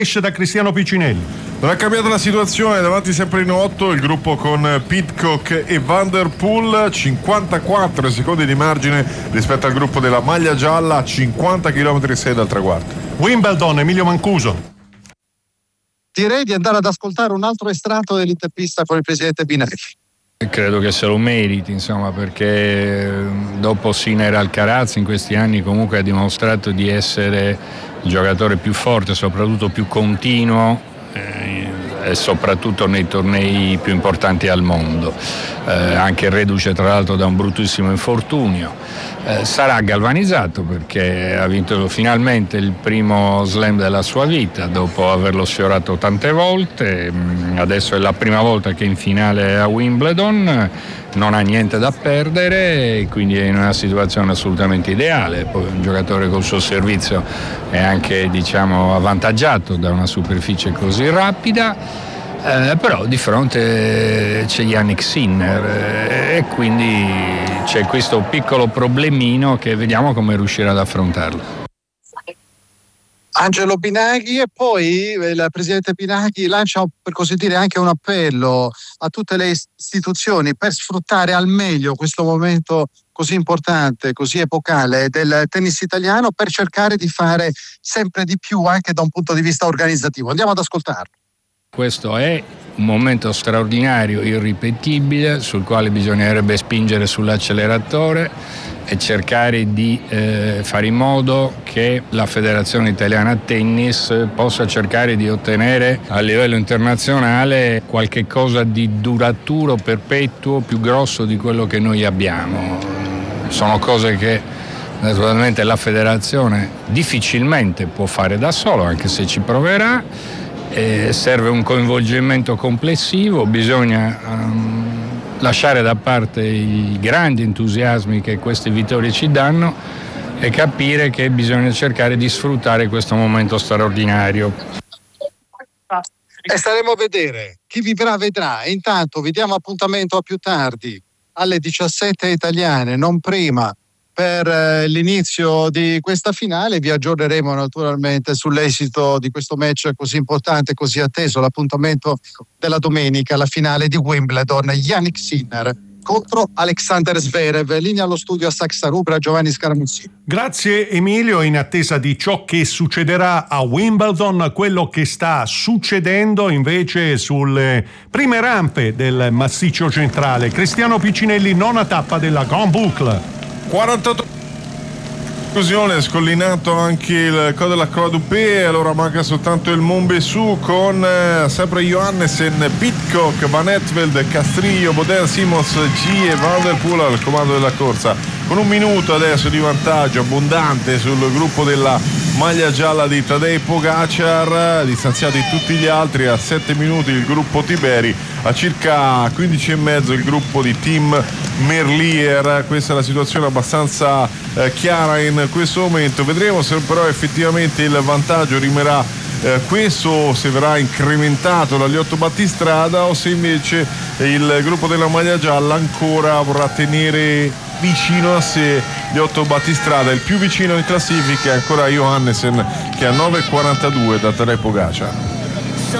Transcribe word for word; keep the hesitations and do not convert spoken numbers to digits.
esce da Cristiano Piccinelli. Non è cambiata la situazione, davanti sempre in otto il gruppo con Pidcock e Van der Poel, cinquantaquattro secondi di margine rispetto al gruppo della maglia gialla, cinquanta chilometri e sei dal traguardo. Wimbledon, Emilio Mancuso. Direi di andare ad ascoltare un altro estratto dell'intervista con il presidente Binaghi. Credo che se lo meriti, insomma, perché dopo Sinner Alcaraz in questi anni comunque ha dimostrato di essere il giocatore più forte, soprattutto più continuo eh, e soprattutto nei tornei più importanti al mondo, eh, anche reduce tra l'altro da un bruttissimo infortunio. Eh, sarà galvanizzato perché ha vinto finalmente il primo slam della sua vita dopo averlo sfiorato tante volte. Adesso è la prima volta che è in finale a Wimbledon, non ha niente da perdere e quindi è in una situazione assolutamente ideale. Poi un giocatore col suo servizio è anche, diciamo, avvantaggiato da una superficie così rapida. Eh, però di fronte c'è Jannik Sinner eh, e quindi c'è questo piccolo problemino che vediamo come riuscire ad affrontarlo. Angelo Binaghi, e poi il presidente Binaghi lancia, per così dire, anche un appello a tutte le istituzioni per sfruttare al meglio questo momento così importante, così epocale del tennis italiano, per cercare di fare sempre di più anche da un punto di vista organizzativo. Andiamo ad ascoltarlo. Questo è un momento straordinario, irripetibile, sul quale bisognerebbe spingere sull'acceleratore e cercare di eh, fare in modo che la Federazione Italiana Tennis possa cercare di ottenere a livello internazionale qualche cosa di duraturo, perpetuo, più grosso di quello che noi abbiamo. Sono cose che naturalmente la Federazione difficilmente può fare da solo, anche se ci proverà. Eh, serve un coinvolgimento complessivo, bisogna um, lasciare da parte i grandi entusiasmi che queste vittorie ci danno e capire che bisogna cercare di sfruttare questo momento straordinario. E staremo a vedere, chi vivrà vedrà. Intanto vi diamo appuntamento a più tardi, alle diciassette italiane, non prima, per eh, l'inizio di questa finale. Vi aggiorneremo naturalmente sull'esito di questo match così importante, così atteso, l'appuntamento della domenica, la finale di Wimbledon, Jannik Sinner contro Alexander Zverev. Linea allo studio a Saxa Rubra, Giovanni Scaramuzzini. Grazie Emilio, in attesa di ciò che succederà a Wimbledon, quello che sta succedendo invece sulle prime rampe del massiccio centrale. Cristiano Piccinelli, nona tappa della Grand Boucle. quarantotto conclusione, scollinato anche il Col de la Croix du Pe, allora manca soltanto il Monbessou con eh, sempre Johannesen, Pidcock, Van Etveld, Castrillo, Bodel, Simons, G e Van der Poel al comando della corsa, con un minuto adesso di vantaggio abbondante sul gruppo della maglia gialla di Tadej Pogacar, distanziati tutti gli altri, a sette minuti il gruppo Tiberi, a circa quindici e mezzo il gruppo di Team Merlier. Questa è la situazione abbastanza eh, chiara in questo momento. Vedremo se però effettivamente il vantaggio rimarrà eh, questo, se verrà incrementato dagli otto battistrada o se invece il gruppo della maglia gialla ancora vorrà tenere vicino a sé gli otto battistrada. Il più vicino in classifica è ancora Johannesen, che ha nove e quarantadue da Tadej Pogacar.